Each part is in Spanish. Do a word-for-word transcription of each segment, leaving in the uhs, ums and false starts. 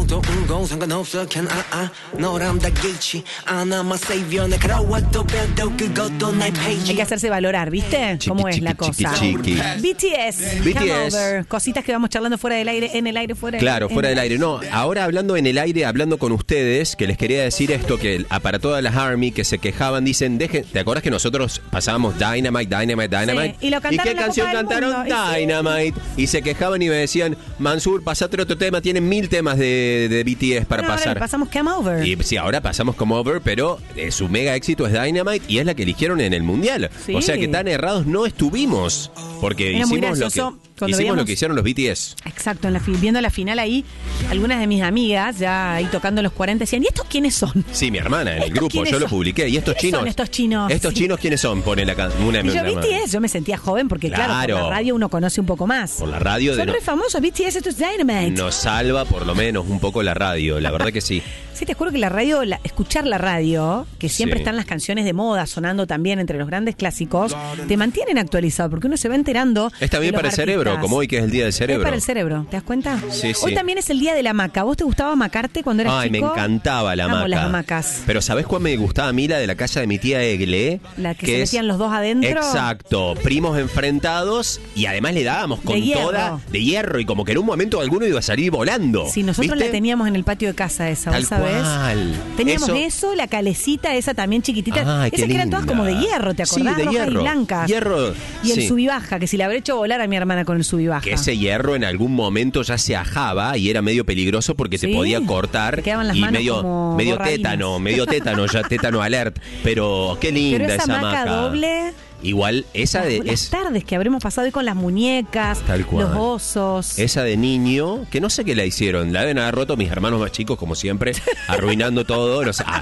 어떤 건 상관없어 can I I 너랑 다 개치 아나마 savior 내 그라워도 배도 그것도 나의 페이지. Hay que hacerse valorar, ¿viste? Chiqui, ¿Cómo es chiqui, la cosa? chiqui, chiqui. B T S, B T Come S. Over. Cositas que vamos charlando fuera del aire, en el aire, fuera del Claro, fuera en del aire. No, ahora hablando en el aire, hablando con ustedes, que les quería decir esto, que para todas las ARMY que se quejaban, dicen, dejen, ¿te acuerdas que nosotros pasábamos Dynamite, Dynamite, Dynamite? Sí, y lo cantaron qué en la canción Copa del cantaron? Mundo, y sí. Dynamite. Y se quejaban y me decían, Mansur, pasate otro tema, tienen mil temas de, de B T S para Bueno, ahora pasar. le pasamos Come Over. Y sí, ahora pasamos Come Over, pero eh, su mega éxito es Dynamite y es la que eligieron en el Mundial. Sí. O sea que tan errados no estuvimos, porque Era muy hicimos, lo gracioso que, cuando hicimos veíamos- lo que hicieron los B T S. Exacto, en la, fi- viendo la final ahí, algunas de mis amigas, ya ahí tocando los cuarenta, decían, ¿y estos quiénes son? Sí, mi hermana en el ¿Estos grupo, quiénes yo lo son? publiqué. ¿Y estos ¿Quiénes chinos? son estos chinos? ¿Estos Sí. chinos quiénes son? Pone la can- una, Y yo, una- B T S, yo me sentía joven porque, claro, Claro. por la radio uno conoce un poco más. Por la radio de Son no- re famosos, B T S, esto es Dynamite. Nos salva por lo menos un poco la radio, la verdad que sí. Sí, te juro que la radio, la- escuchar la radio, que siempre Sí. están las canciones de moda sonando también entre los grandes clásicos, te mantienen actualizado porque uno se va enterando. Está bien de los para el cerebro, artistas. como hoy que es el día del Es cerebro. para el cerebro, ¿te das cuenta? Sí, sí. Hoy también es el día de la hamaca. ¿Vos te gustaba hamacarte cuando eras Ay, chico? me encantaba la Amo hamaca. las hamacas. Pero ¿sabés cuál me gustaba a mí? La de la casa de mi tía Egle. La que se metían los dos adentro. Exacto. Primos enfrentados y además le dábamos con De hierro. toda de hierro y como que en un momento alguno iba a salir volando. Sí, nosotros ¿Viste? la teníamos en el patio de casa esa, Tal ¿vos sabés? cual. Teníamos Eso- eso, la calecita esa también chiquitita. Ay, qué Esas que eran todas linda. como de hierro, ¿te acordás? Sí, de Rojas hierro. y blancas. Hierro, Y el sí. subibaja, que si la habré hecho volar a mi hermana con el subibaja. Que ese hierro en algún momento ya se ajaba y era medio peligroso porque Sí. te podía cortar Te quedaban las y manos medio como medio borradinas. tétano, medio tétano, ya tétano alert, pero qué linda Pero esa esa hamaca hamaca. doble. Igual esa de Las es tardes que habremos pasado ahí con las muñecas, Tal cual. los osos. esa de niño, que no sé qué la hicieron, la deben haber roto mis hermanos más chicos como siempre, arruinando todo, no sé. Ah,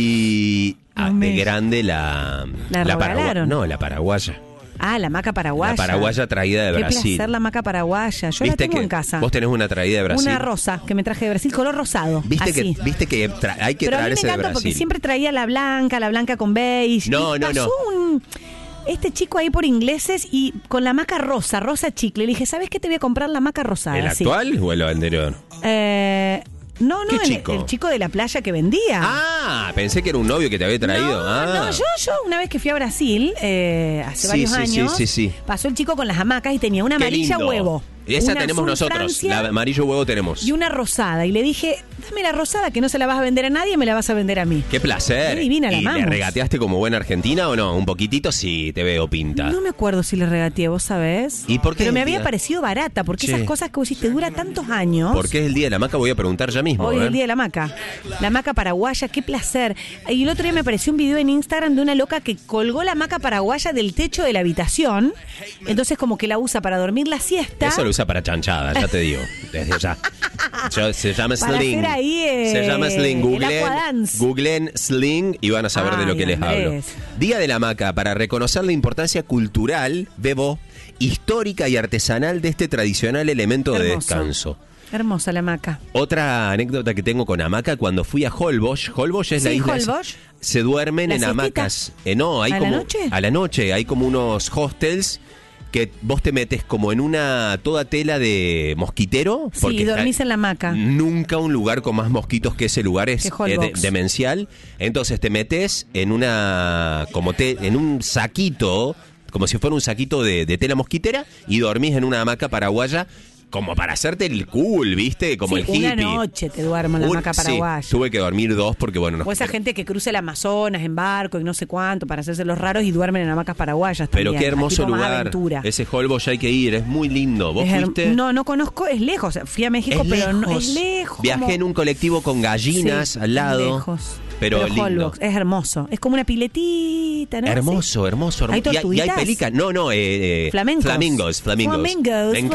y ah, No me- de grande la ¿La paragua- regalaron? no, la paraguaya. Ah, la hamaca paraguaya. La paraguaya traída de Qué Brasil. placer la hamaca paraguaya. Yo la ¿Viste tengo que en casa. vos tenés una traída de Brasil? Una rosa que me traje de Brasil, color rosado. ¿Viste así. que viste que tra- hay que Pero a mí me traerse de encanta Brasil? porque siempre traía la blanca, la blanca con beige. No, Y no, pasó no. un- este chico ahí por ingleses y con la hamaca rosa, rosa chicle. Le dije, ¿sabes qué? Te voy a comprar la hamaca rosada. ¿El Sí. actual o el anterior? Eh, no, no, ¿Qué el chico? el chico de la playa que vendía. Ah, pensé que era un novio que te había traído. No, ah. no, yo, yo una vez que fui a Brasil, eh, hace Sí, varios sí, sí, años, sí, sí. pasó el chico con las hamacas y tenía una Qué amarilla lindo. huevo. Esa una tenemos azul nosotros, Francia la amarillo huevo tenemos. y una rosada. Y le dije, dame la rosada que no se la vas a vender a nadie, me la vas a vender a mí. Qué placer. Qué divina la ¿Y le amamos. regateaste como buena argentina o no? Un poquitito sí te veo pinta. No me acuerdo si le regateé, vos sabés. ¿Y por qué Pero me el había día? parecido barata, porque Che. esas cosas que vos hiciste dura tantos años. ¿Por qué es el día de la hamaca? Voy a preguntar ya mismo. Hoy a es ver. el día de la hamaca. La hamaca paraguaya, qué placer. Y el otro día me apareció un video en Instagram de una loca que colgó la hamaca paraguaya del techo de la habitación. Entonces como que la usa para dormir la siesta. Eso lo usa para chanchada, ya te digo. Desde ya. Yo- se llama Para Sling. hacer ahí, eh, se llama Sling. el Googleen, aquadance. googleen Sling y van a saber de lo Ay, que les hablo. Andrés. Día de la hamaca para reconocer la importancia cultural, bebo, histórica y artesanal de este tradicional elemento de Hermoso. descanso. Hermosa la hamaca. Otra anécdota que tengo con hamaca, cuando fui a Holbox, Holbox es la Sí, isla. Holbox. Se duermen ¿La en siestita? hamacas. Eh, no, hay ¿A la como noche? a la noche hay como unos hostels que vos te metes como en una toda tela de mosquitero. Sí, y dormís en la hamaca. Nunca un lugar con más mosquitos que ese lugar es Que eh, Holbox. de- demencial. Entonces te metes en una como te, en un saquito, como si fuera un saquito de, de tela mosquitera y dormís en una hamaca paraguaya. Como para hacerte el cool, ¿viste? Como Sí, el hippie. una noche te duermo en la Un- hamaca sí, paraguaya. tuve que dormir dos porque, bueno, no. O esa gente que cruza el Amazonas en barco y no sé cuánto para hacerse los raros y duermen en hamacas paraguayas Pero también. qué hermoso tipo más lugar. aventura. Ese Holbox hay que ir, es muy lindo. ¿Vos Es her- fuiste? No, no conozco, es lejos. O sea, fui a México, Es pero no, lejos. es lejos. Viajé como- en un colectivo con gallinas Sí, al lado. lejos. Pero, lindo. Holbox es hermoso. Es como una piletita, ¿no? Hermoso, Sí. hermoso, hermoso. ¿Hay y, hay, y hay tortuguitas? pelícanos. No, no, eh, eh, Flamencos. Flamingos, flamingos. Flamingos, Me encanta